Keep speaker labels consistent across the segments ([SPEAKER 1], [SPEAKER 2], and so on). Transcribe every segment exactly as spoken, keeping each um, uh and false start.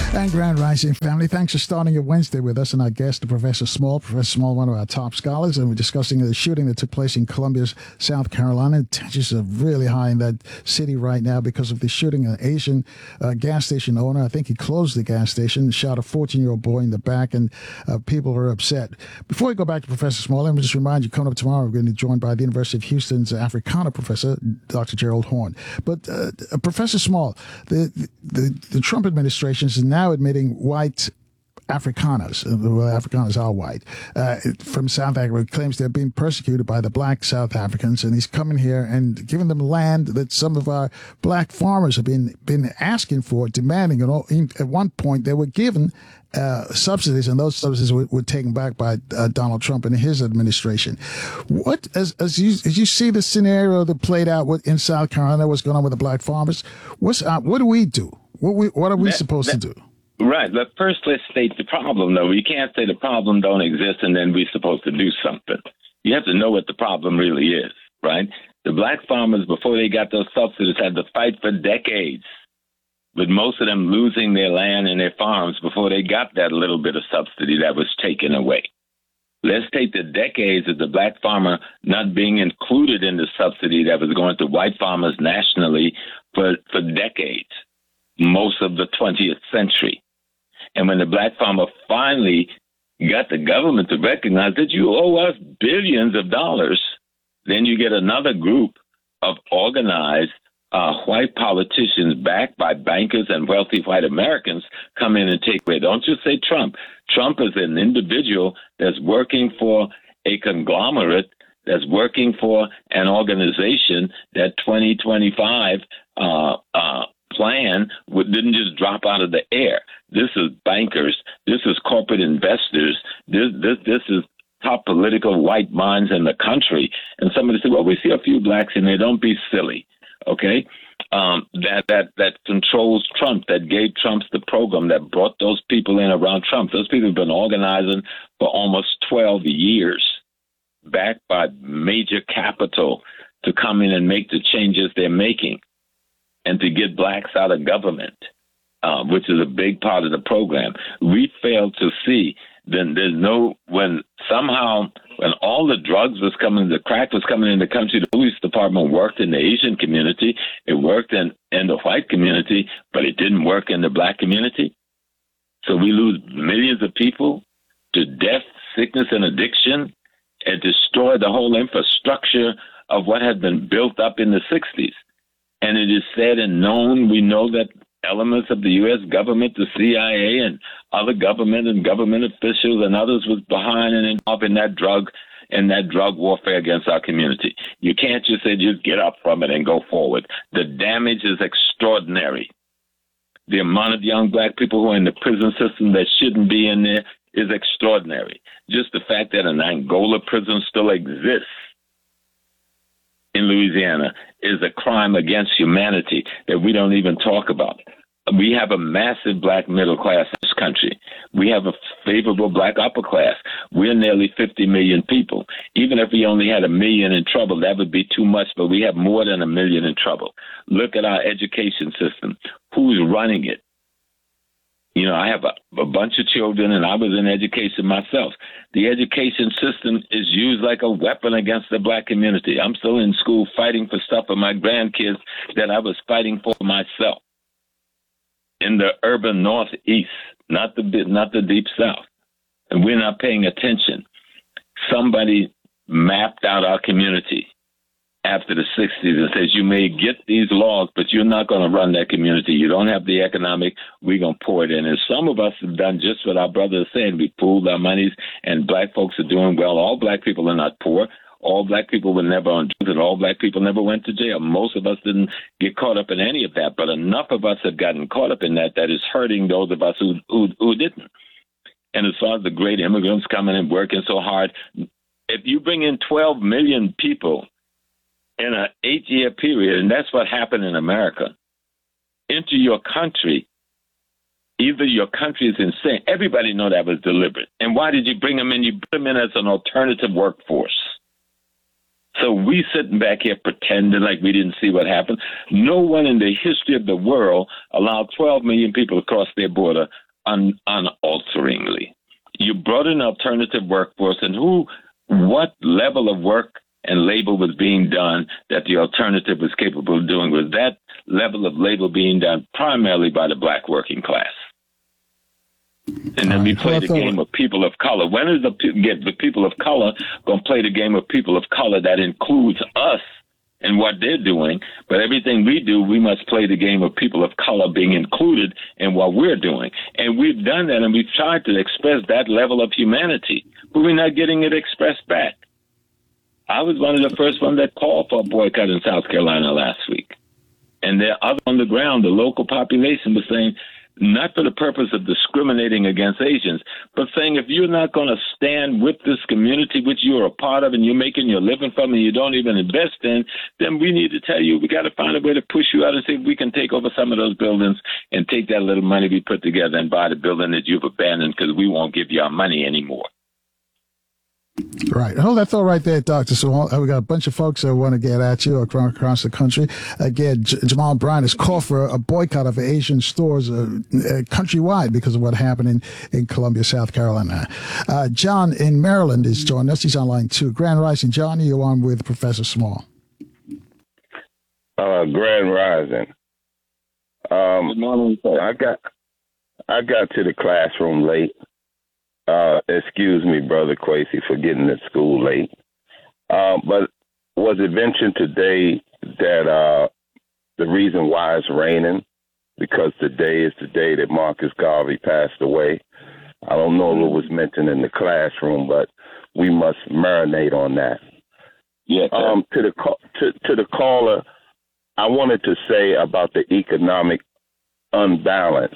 [SPEAKER 1] And Grand Rising family, thanks for starting your Wednesday with us and our guest, Professor Small. Professor Small, one of our top scholars, and we're discussing the shooting that took place in Columbia, South Carolina. Tensions are really high in that city right now because of the shooting. An Asian uh, gas station owner, I think he closed the gas station, shot a fourteen-year-old boy in the back, and uh, people are upset. Before we go back to Professor Small, let me just remind you, coming up tomorrow, we're going to be joined by the University of Houston's Africana professor, Doctor Gerald Horne. But uh, Professor Small, the, the, the Trump administration is now admitting white Afrikaners, well, Afrikaners are white, uh, from South Africa, claims they're being persecuted by the black South Africans, and he's coming here and giving them land that some of our black farmers have been been asking for, demanding. And all, at one point, they were given uh, subsidies, and those subsidies were, were taken back by uh, Donald Trump and his administration. What, as as you as you see the scenario that played out in South Carolina, what's going on with the black farmers? What's uh, what do we do? What we what are we that, supposed that, to do?
[SPEAKER 2] Right. But first, let's state the problem, though. We can't say the problem don't exist and then we're supposed to do something. You have to know what the problem really is, right? The black farmers, before they got those subsidies, had to fight for decades, with most of them losing their land and their farms before they got that little bit of subsidy that was taken away. Let's take the decades of the black farmer not being included in the subsidy that was going to white farmers nationally for, for decades, most of the twentieth century. And when the black farmer finally got the government to recognize that you owe us billions of dollars, then you get another group of organized uh, white politicians backed by bankers and wealthy white Americans come in and take away. Don't just say Trump. Trump is an individual that's working for a conglomerate, that's working for an organization that twenty twenty-five uh, uh, plan didn't just drop out of the air. This is bankers. This is corporate investors. This this this is top political white minds in the country. And somebody said, well, we see a few blacks in there. Don't be silly, okay? Um, that, that, that controls Trump, that gave Trump the program, that brought those people in around Trump. Those people have been organizing for almost twelve years, backed by major capital to come in and make the changes they're making and to get blacks out of government. Uh, which is a big part of the program. We failed to see then there's no, when somehow, when all the drugs was coming, the crack was coming in the country, the police department worked in the Asian community, it worked in, in the white community, but it didn't work in the black community. So we lose millions of people to death, sickness, and addiction, and destroy the whole infrastructure of what had been built up in the sixties. And it is said and known, we know that elements of the U S government, the C I A, and other government and government officials and others was behind and involved in that drug and that drug warfare against our community. You can't just say, just get up from it and go forward. The damage is extraordinary. The amount of young black people who are in the prison system that shouldn't be in there is extraordinary. Just the fact that an Angola prison still exists in Louisiana is a crime against humanity that we don't even talk about. We have a massive black middle class in this country. We have a favorable black upper class. We're nearly fifty million people. Even if we only had a million in trouble, that would be too much, but we have more than a million in trouble. Look at our education system. Who's running it? You know, I have a, a bunch of children, and I was in education myself. The education system is used like a weapon against the black community. I'm still in school fighting for stuff for my grandkids that I was fighting for myself in the urban northeast, not the not the deep south. And we're not paying attention. Somebody mapped out our community after the sixties and says, you may get these laws, but you're not going to run that community. You don't have the economic, we're going to pour it in. And some of us have done just what our brother is saying. We pooled our monies, and black folks are doing well. All black people are not poor. All black people were never on drugs, and all black people never went to jail. Most of us didn't get caught up in any of that, but enough of us have gotten caught up in that that is hurting those of us who who, who didn't. And as far as the great immigrants coming and working so hard, if you bring in twelve million people in an eight-year period, and that's what happened in America, into your country, either your country is insane. Everybody know that was deliberate. And why did you bring them in? You put them in as an alternative workforce So we sitting back here pretending like we didn't see what happened. No one in the history of the world allowed twelve million people across their border un- unalteringly. You brought an alternative workforce, and who, what level of work and labor was being done that the alternative was capable of doing? Was that level of labor being done primarily by the black working class? And then we play the game of people of color. When is the, the people of color going to play the game of people of color that includes us and what they're doing? But everything we do, we must play the game of people of color being included in what we're doing. And we've done that, and we've tried to express that level of humanity, but we're not getting it expressed back. I was one of the first ones that called for a boycott in South Carolina last week. And there are others on the ground, the local population was saying, not for the purpose of discriminating against Asians, but saying if you're not going to stand with this community which you're a part of and you're making your living from and you don't even invest in, then we need to tell you we got to find a way to push you out and see if we can take over some of those buildings and take that little money we put together and buy the building that you've abandoned because we won't give you our money anymore.
[SPEAKER 1] Right. Hold that thought right there, Doctor So we got a bunch of folks that want to get at you across, across the country. Again, J- Jamal Bryant has called for a boycott of Asian stores uh, uh, countrywide because of what happened in, in Columbia, South Carolina. Uh, John in Maryland is joining us. He's on line two. Grand Rising. John, you're on with Professor Small.
[SPEAKER 3] Uh, Grand Rising. Um,
[SPEAKER 2] Good morning, sir.
[SPEAKER 3] I got, I got to the classroom late. Uh, excuse me, Brother Quasey, for getting to school late. Uh, but was it mentioned today that uh, the reason why it's raining because today is the day that Marcus Garvey passed away? I don't know if it was mentioned in the classroom, but we must marinate on that.
[SPEAKER 2] Yes,
[SPEAKER 3] um, to the to, to the caller, I wanted to say about the economic unbalance.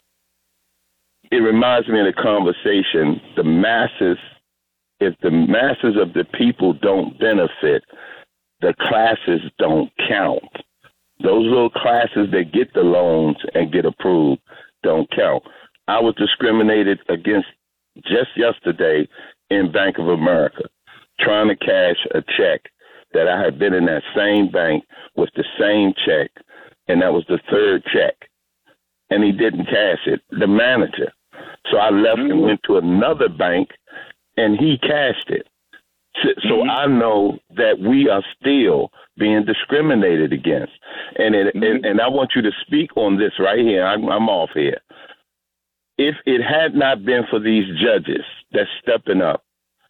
[SPEAKER 3] It reminds me of the conversation, the masses, if the masses of the people don't benefit, the classes don't count. Those little classes that get the loans and get approved don't count. I was discriminated against just yesterday in Bank of America, trying to cash a check that I had been in that same bank with the same check, and that was the third check. And he didn't cash it, the manager. So I left mm-hmm. and went to another bank, and he cashed it. So, so mm-hmm. I know that we are still being discriminated against. And, it, mm-hmm. and and I want you to speak on this right here. I'm, I'm off here. If it had not been for these judges that's stepping up,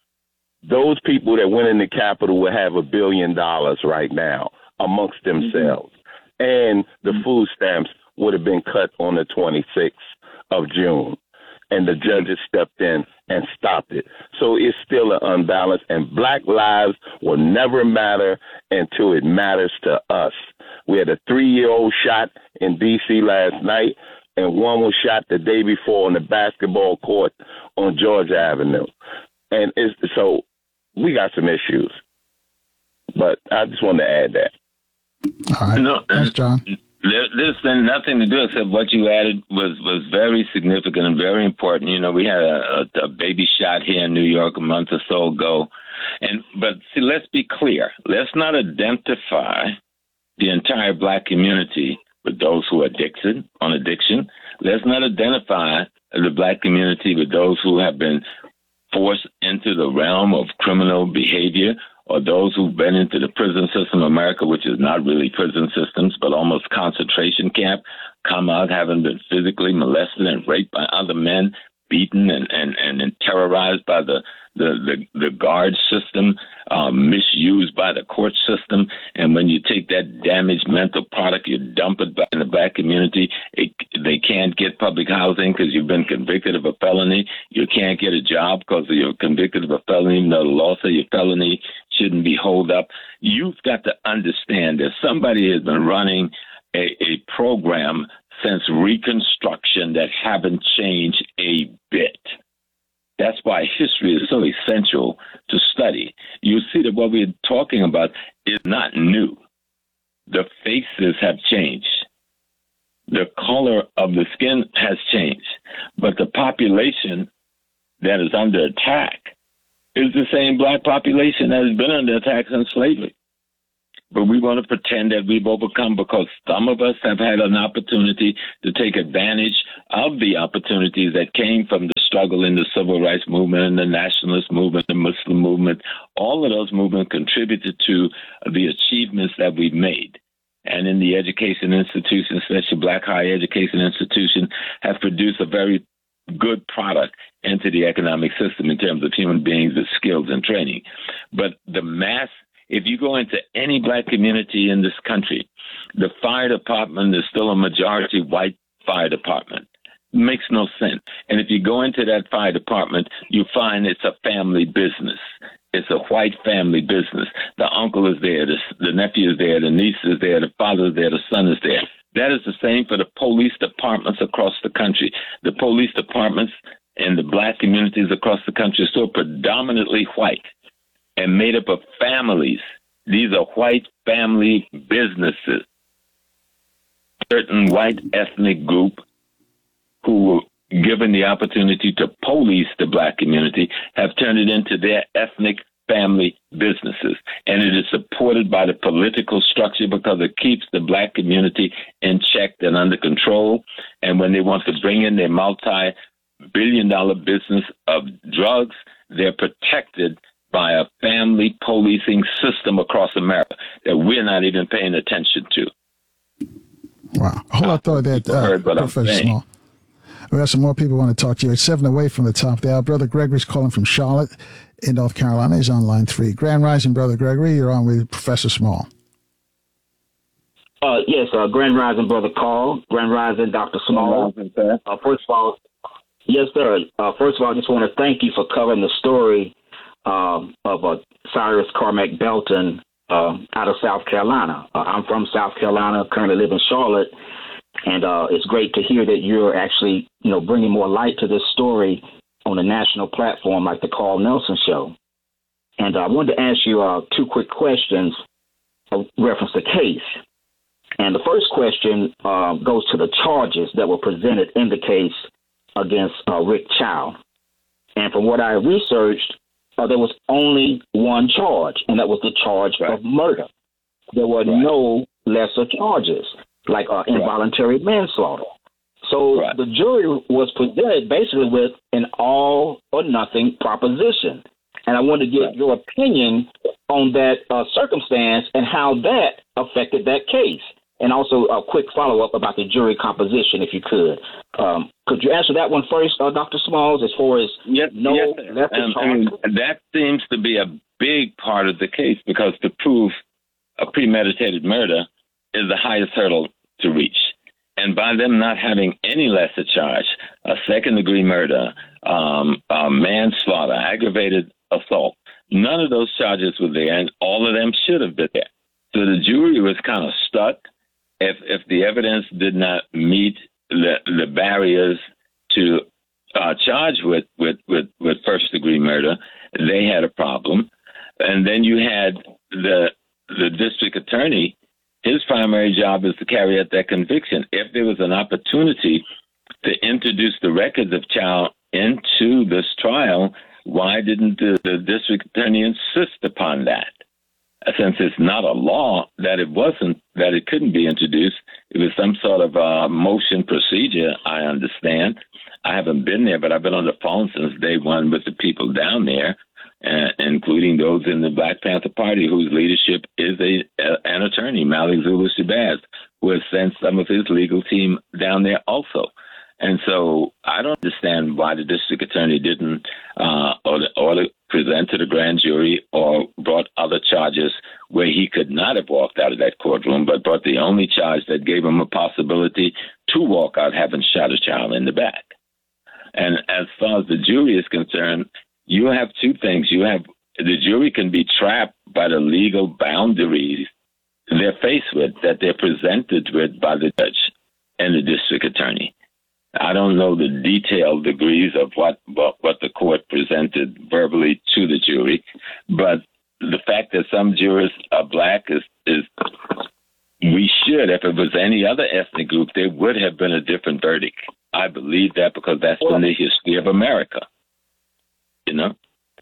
[SPEAKER 3] those people that went in the Capitol would have a billion dollars right now amongst themselves. Mm-hmm. And the food stamps would have been cut on the twenty-sixth of June. And the judges stepped in and stopped it. So it's still an unbalance, and black lives will never matter until it matters to us. We had a three-year-old shot in D C last night, and one was shot the day before on the basketball court on Georgia Avenue. And it's, so we got some issues. But I just wanted to add that.
[SPEAKER 1] All right.
[SPEAKER 2] No,
[SPEAKER 1] Thanks, John.
[SPEAKER 2] There, there's been nothing to do except what you added was, was very significant and very important. You know, we had a, a, a baby shot here in New York a month or so ago. And but see, let's be clear. Let's not identify the entire black community with those who are addicted on addiction. Let's not identify the black community with those who have been forced into the realm of criminal behavior, or those who've been into the prison system of America, which is not really prison systems, but almost concentration camp, come out having been physically molested and raped by other men, beaten and, and, and terrorized by the, the, the, the guard system, um, misused by the court system. And when you take that damaged mental product, you dump it back in the black community. It, they can't get public housing because you've been convicted of a felony. You can't get a job because you're convicted of a felony, even though the law says your felony shouldn't be holed up. You've got to understand that somebody has been running a, a program since Reconstruction that haven't changed a bit. That's why history is so essential to study. You see that what we're talking about is not new. The faces have changed. The color of the skin has changed. But the population that is under attack is the same black population that has been under attack since slavery. But we want to pretend that we've overcome because some of us have had an opportunity to take advantage of the opportunities that came from the struggle in the civil rights movement and the nationalist movement, the Muslim movement. All of those movements contributed to the achievements that we've made. And in the education institution, especially black higher education institution, have produced a very good product into the economic system in terms of human beings with skills and training. But the mass If you go into any black community in this country, the fire department is still a majority white fire department. It makes no sense. And if you go into that fire department, you find it's a family business. It's a white family business. The uncle is there, the, the nephew is there, the niece is there, the father is there, the son is there. That is the same for the police departments across the country. The police departments in the black communities across the country are still predominantly white and made up of families. These are white family businesses. Certain white ethnic group who were given the opportunity to police the black community have turned it into their ethnic family businesses. And it is supported by the political structure because it keeps the black community in check and under control. And when they want to bring in their multi-billion dollar business of drugs, they're protected by a family policing system across America that we're not even paying attention to.
[SPEAKER 1] Wow. Hold on, thought that, uh, Professor Small. We have some more people who want to talk to you. It's seven away from the top of the hour. Brother Gregory's calling from Charlotte in North Carolina. He's on line three. Grand Rising, Brother Gregory. You're on with Professor Small.
[SPEAKER 4] Uh, yes, uh, Grand Rising, Brother Carl. Grand Rising, Doctor Small. Uh, first of all, yes, sir. Uh, first of all, I just want to thank you for covering the story um, of uh, Cyrus Carmack Belton uh, out of South Carolina. Uh, I'm from South Carolina, currently live in Charlotte. And uh, it's great to hear that you're actually, you know, bringing more light to this story on a national platform like the Carl Nelson Show. And uh, I wanted to ask you uh, two quick questions of reference to case. And the first question uh, goes to the charges that were presented in the case against uh, Rick Chow. And from what I researched, uh, there was only one charge, and that was the charge right. of murder. There were right. no lesser charges, like uh, involuntary right. manslaughter. So right. the jury was presented basically with an all or nothing proposition. And I want to get right. your opinion on that uh, circumstance and how that affected that case. And also a quick follow-up about the jury composition, if you could. Um, could you answer that one first, uh, Doctor Smalls, as far as
[SPEAKER 2] yes,
[SPEAKER 4] no
[SPEAKER 2] yes,
[SPEAKER 4] lesser
[SPEAKER 2] um,
[SPEAKER 4] charges?
[SPEAKER 2] I mean, that seems to be a big part of the case because to prove a premeditated murder is the highest hurdle to reach. And by them not having any lesser charge, a second-degree murder, um, uh, manslaughter, aggravated assault, none of those charges were there, and all of them should have been there. So the jury was kind of stuck. If if the evidence did not meet the, the barriers to uh, charge with, with, with, with first-degree murder, they had a problem. And then you had the the district attorney. His primary job is to carry out that conviction. If there was an opportunity to introduce the records of Chow into this trial, why didn't the, the district attorney insist upon that? Since it's not a law that it wasn't, that it couldn't be introduced, it was some sort of uh, motion procedure, I understand. I haven't been there, but I've been on the phone since day one with the people down there, uh, including those in the Black Panther Party whose leadership is a, a an attorney, Malik Zulu Shabazz, who has sent some of his legal team down there also. And so I don't understand why the district attorney didn't uh, or, or present to the grand jury or brought other charges where he could not have walked out of that courtroom, but brought the only charge that gave him a possibility to walk out having shot a child in the back. And as far as the jury is concerned, you have two things. You have the jury can be trapped by the legal boundaries they're faced with, that they're presented with by the judge and the district attorney. I don't know the detailed degrees of what, what what the court presented verbally to the jury, but the fact that some jurors are black is, is we should, if it was any other ethnic group, there would have been a different verdict. I believe that because that's been the history of America, you know?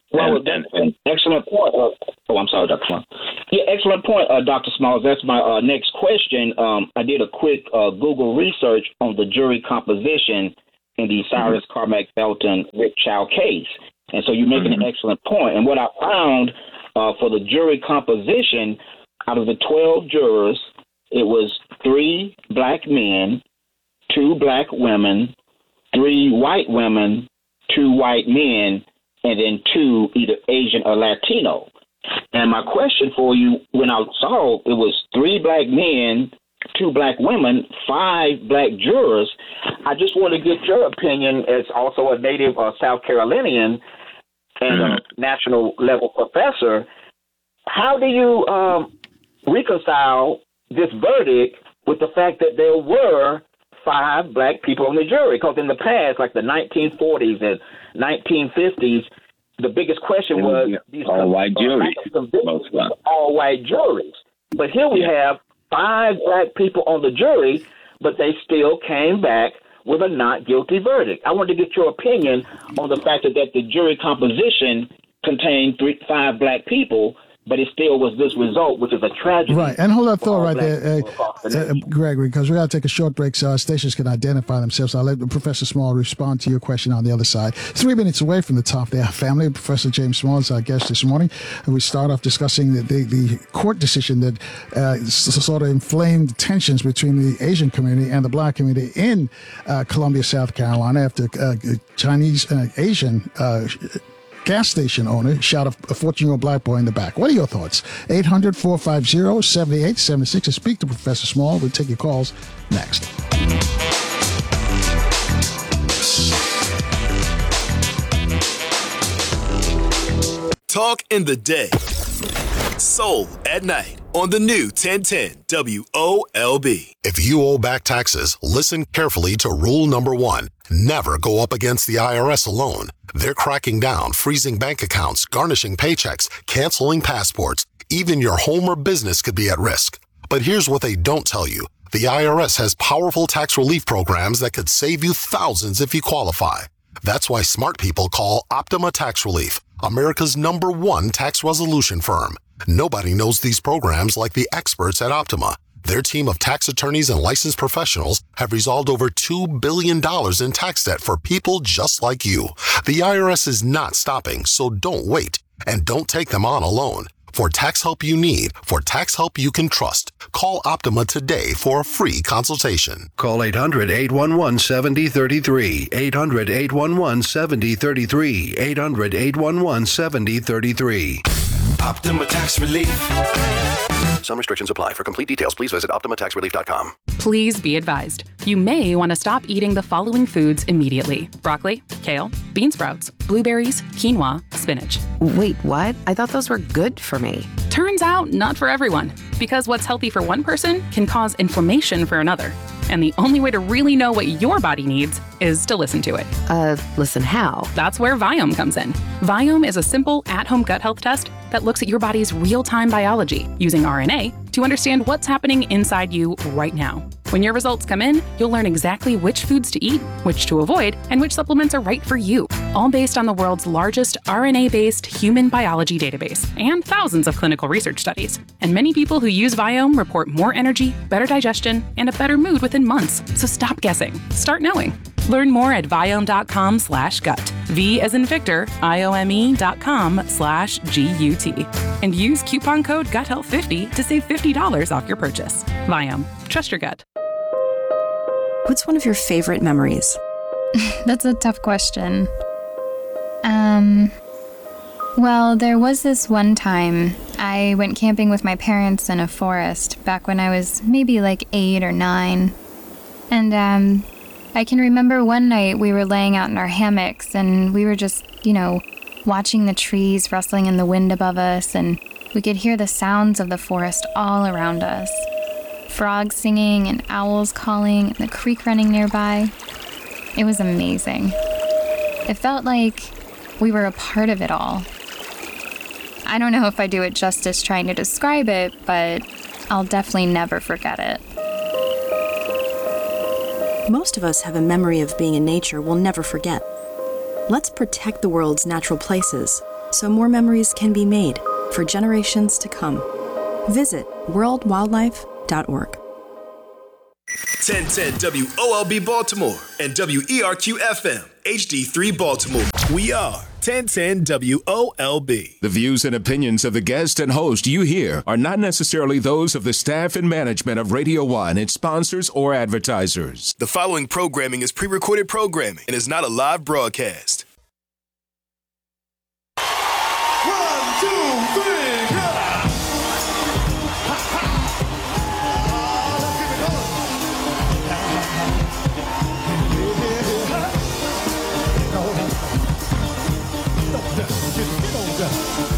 [SPEAKER 4] Well,
[SPEAKER 2] and, and, and,
[SPEAKER 4] excellent point. Uh, oh, I'm sorry, Doctor Smalls. Yeah, excellent point, uh, Doctor Smalls. That's my uh, next question. Um, I did a quick uh, Google research on the jury composition in the Cyrus mm-hmm. Carmack Felton Rick Child case. And so you're making mm-hmm. an excellent point. And what I found uh, for the jury composition, out of the twelve jurors, it was three black men, two black women, three white women, two white men, and then two either Asian or Latino. And my question for you, when I saw it was three black men, two black women, five black jurors, I just want to get your opinion as also a native uh, South Carolinian and a national level professor. How do you um, reconcile this verdict with the fact that there were five black people on the jury? Because in the past, like the nineteen forties and nineteen fifties, the biggest question was these
[SPEAKER 2] all white juries,
[SPEAKER 4] all white juries. But here we yeah. have five black people on the jury, but they still came back with a not guilty verdict. I want to get your opinion on the fact that, that the jury composition contained three, five black people, but it still was this result, which is a tragedy.
[SPEAKER 1] Right, and hold that thought right there, uh, uh, Gregory, because we got to take a short break so our stations can identify themselves. I'll let Professor Small respond to your question on the other side. Three minutes away from the top there, family. Professor James Small is our guest this morning. And we start off discussing the, the, the court decision that uh, sort of inflamed tensions between the Asian community and the black community in uh, Columbia, South Carolina, after uh, Chinese uh, Asian uh, gas station owner shot a fourteen-year-old black boy in the back. What are your thoughts? eight hundred, four five zero, seven eight seven six. And speak to Professor Small. We'll take your calls next.
[SPEAKER 5] Talk in the day. Soul at night on the new ten ten W O L B.
[SPEAKER 6] If you owe back taxes, listen carefully to rule number one. Never go up against the I R S alone. They're cracking down, freezing bank accounts, garnishing paychecks, canceling passports. Even your home or business could be at risk. But here's what they don't tell you. The I R S has powerful tax relief programs that could save you thousands if you qualify. That's why smart people call Optima Tax Relief, America's number one tax resolution firm. Nobody knows these programs like the experts at Optima. Their team of tax attorneys and licensed professionals have resolved over two billion dollars in tax debt for people just like you. The I R S is not stopping, so don't wait. And don't take them on alone. For tax help you need, for tax help you can trust, call Optima today for a free consultation.
[SPEAKER 7] Call eight hundred, eight one one, seven zero three three, eight hundred, eight one one, seven zero three three, eight hundred, eight one one, seven zero three three.
[SPEAKER 5] Optima Tax Relief.
[SPEAKER 7] Some restrictions apply. For complete details, please visit optima tax relief dot com.
[SPEAKER 8] Please be advised. You may want to stop eating the following foods immediately. Broccoli, kale, bean sprouts, blueberries, quinoa, spinach.
[SPEAKER 9] Wait, what? I thought those were good for me.
[SPEAKER 8] Turns out, not for everyone. Because what's healthy for one person can cause inflammation for another. And the only way to really know what your body needs is to listen to it.
[SPEAKER 9] Uh, listen how?
[SPEAKER 8] That's where Viome comes in. Viome is a simple at-home gut health test that looks at your body's real-time biology using R N A to understand what's happening inside you right now. When your results come in, you'll learn exactly which foods to eat, which to avoid, and which supplements are right for you, all based on the world's largest R N A-based human biology database and thousands of clinical research studies. And many people who use Viome report more energy, better digestion, and a better mood within months. So stop guessing. Start knowing. Learn more at Viome.com slash gut. V as in Victor, I-O-M-E dot com slash G-U-T. And use coupon code gut health fifty to save fifty dollars off your purchase. Viome. Trust your gut.
[SPEAKER 10] What's one of your favorite memories?
[SPEAKER 11] That's a tough question. Um, well, there was this one time I went camping with my parents in a forest back when I was maybe like eight or nine. And, um... I can remember one night we were laying out in our hammocks and we were just, you know, watching the trees rustling in the wind above us, and we could hear the sounds of the forest all around us. Frogs singing and owls calling and the creek running nearby. It was amazing. It felt like we were a part of it all. I don't know if I do it justice trying to describe it, but I'll definitely never forget it.
[SPEAKER 10] Most of us have a memory of being in nature we'll never forget. Let's protect the world's natural places. so more memories can be made for generations to come. Visit world wildlife dot org.
[SPEAKER 5] ten ten W O L B Baltimore and W E R Q F M H D three Baltimore. We are ten ten W O L B.
[SPEAKER 12] The views and opinions of the guest and host you hear are not necessarily those of the staff and management of Radio One, its sponsors, or advertisers.
[SPEAKER 5] The following programming is pre-recorded programming and is not a live broadcast.
[SPEAKER 13] One, two, three, go! Get on down.